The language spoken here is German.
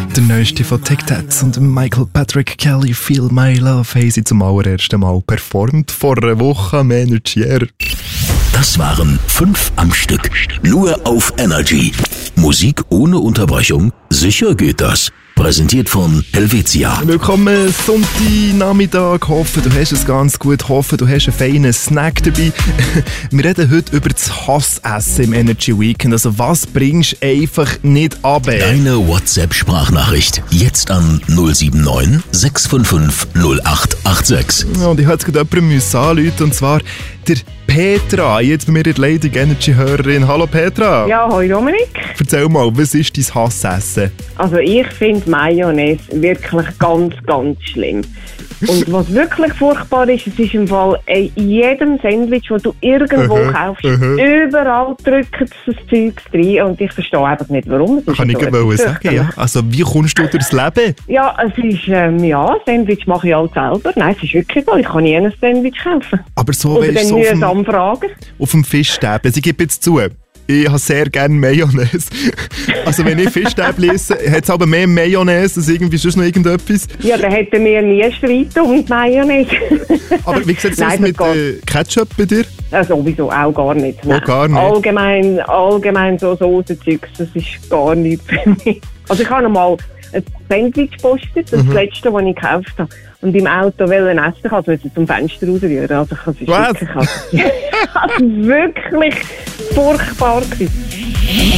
Der neueste von Tic Tacs und Michael Patrick Kelly, Feel My Love, haben sie zum allerersten Mal performt vor einer Woche am Energy Air. Das waren 5 am Stück. Nur auf Energy. Musik ohne Unterbrechung? Sicher geht das. Präsentiert von Helvetia. Willkommen Sonntagnachmittag. Hoffe, du hast es ganz gut. Hoffe, du hast einen feinen Snack dabei. Wir reden heute über das Hassessen im Energy Weekend. Also was bringst du einfach nicht ab? Deine WhatsApp-Sprachnachricht. Jetzt an 079 655 0886. Ja, und ich hätte gerade jemanden anrufen, und zwar der Petra, jetzt bei mir in der Leitung, Energy-Hörerin. Hallo Petra. Ja, hoi Dominik. Erzähl mal, was ist dein Hassessen? Also ich finde Mayonnaise wirklich ganz, ganz schlimm. Und was wirklich furchtbar ist, es ist im Fall in jedem Sandwich, das du irgendwo kaufst, überall drücken sie das Zeug rein und ich verstehe einfach nicht, warum. Kann ich so sagen, ja. Also wie kommst du durchs Leben? Ja, es ist, Sandwich mache ich halt selber. Nein, es ist wirklich so, ich kann nie ein Sandwich kaufen. Aber so, oder dann mühsam fragen. Auf dem Fischstäbchen, ich gebe jetzt zu, ich habe sehr gerne Mayonnaise. Also wenn ich Fischstäbchen esse, hat es aber mehr Mayonnaise als irgendwie sonst noch irgendetwas. Ja, dann hätten wir nie Streit um die Mayonnaise. Aber wie sieht es aus mit Ketchup bei dir? Ja, sowieso auch gar nicht. Oh, gar nicht? Allgemein so Soßenzeugs, das ist gar nichts für mich. Also ich habe noch mal ein Sandwich gepostet, das letzte, das ich gekauft habe. Und im Auto essen, ich also jetzt zum Fenster rausrühren. Also es ist wirklich furchtbar gewesen.